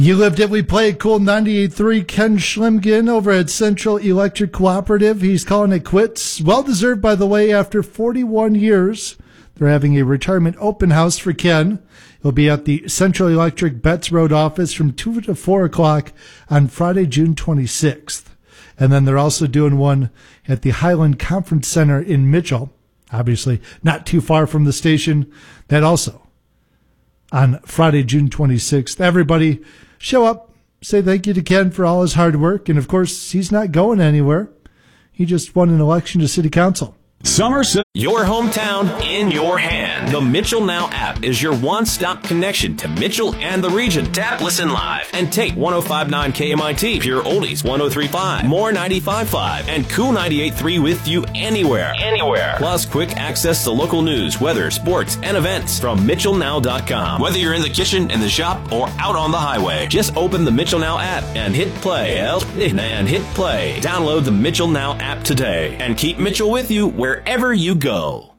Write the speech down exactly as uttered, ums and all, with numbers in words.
You lived it, we played. Cool ninety-eight point three. Ken Schlimgen over at Central Electric Cooperative. He's calling it quits. Well deserved, by the way, after forty-one years. They're having a retirement open house for Ken. He'll be at the Central Electric Betts Road office from two to four o'clock on Friday, June twenty-sixth. And then they're also doing one at the Highland Conference Center in Mitchell. Obviously, not too far from the station. That also on Friday, June twenty-sixth. Everybody show up, say thank you to Ken for all his hard work. And, of course, he's not going anywhere. He just won an election to city council. Somerset. Your hometown in your hand. The Mitchell Now app is your one-stop connection to Mitchell and the region. Tap, listen live, and take one oh five point nine K M I T, Pure Oldies one oh three point five, More ninety-five point five, and Cool ninety-eight point three with you anywhere. Anywhere. Plus quick access to local news, weather, sports, and events from Mitchell Now dot com. Whether you're in the kitchen, in the shop, or out on the highway, just open the Mitchell Now app and hit play. And hit play. Download the Mitchell Now app today and keep Mitchell with you wherever you go.